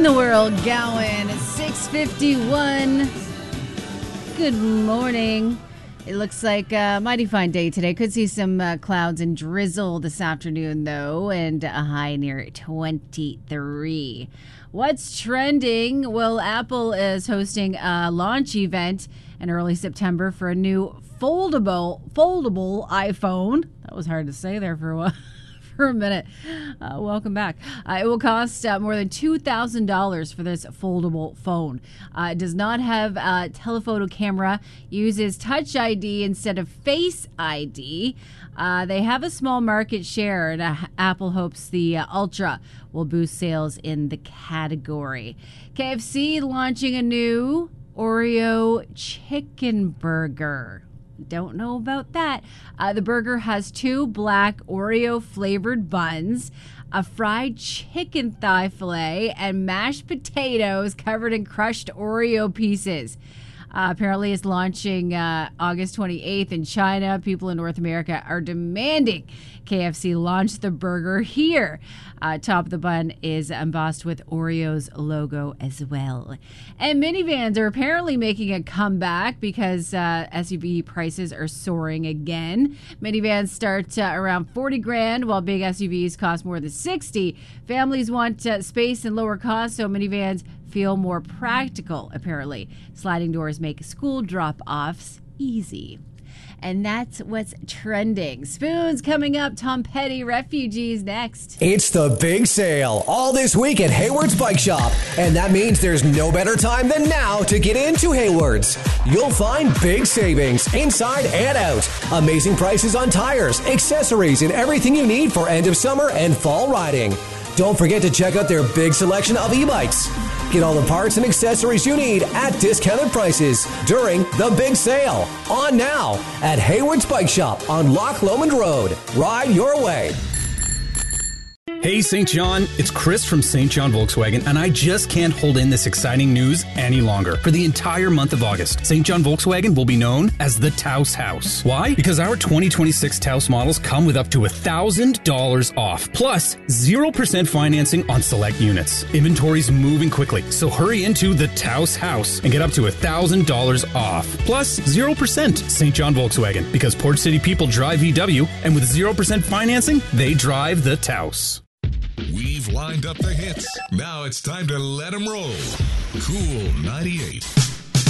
Getting the world going at 6:51. Good morning. It looks like a mighty fine day today. Could see some clouds and drizzle this afternoon, though, and a high near 23. What's trending? Well, Apple is hosting a launch event in early September for a new foldable iPhone. That was hard to say there for a while. For a minute. Welcome back. It will cost more than $2,000 for this foldable phone. It does not have a telephoto camera, uses Touch ID instead of Face ID. They have a small market share, and Apple hopes the Ultra will boost sales in the category. KFC launching a new Oreo chicken burger. Don't know about that. The burger has 2 black Oreo flavored buns, a fried chicken thigh fillet, and mashed potatoes covered in crushed Oreo pieces. Apparently it's launching August 28th in China. People in North America are demanding KFC launch the burger here. Top of the bun is embossed with Oreo's logo as well. And minivans are apparently making a comeback because SUV prices are soaring again. Minivans start around 40 grand, while big SUVs cost more than 60. Families want space and lower cost, so minivans feel more practical, apparently. Sliding doors make school drop-offs easy. And that's what's trending. Spoons coming up. Tom Petty, Refugees next. It's the big sale all this week at Hayward's Bike Shop. And that means there's no better time than now to get into Hayward's. You'll find big savings inside and out. Amazing prices on tires, accessories, and everything you need for end of summer and fall riding. Don't forget to check out their big selection of e-bikes. Get all the parts and accessories you need at discounted prices during the big sale. On now at Hayward's Bike Shop on Loch Lomond Road. Ride your way. Hey, St. John, it's Chris from St. John Volkswagen, and I just can't hold in this exciting news any longer. For the entire month of August, St. John Volkswagen will be known as the Taos House. Why? Because our 2026 Taos models come with up to $1,000 off, plus 0% financing on select units. Inventory's moving quickly, so hurry into the Taos House and get up to $1,000 off, plus 0%. St. John Volkswagen, because Port City people drive VW, and with 0% financing, they drive the Taos. We've lined up the hits. Now it's time to let them roll. Cool 98.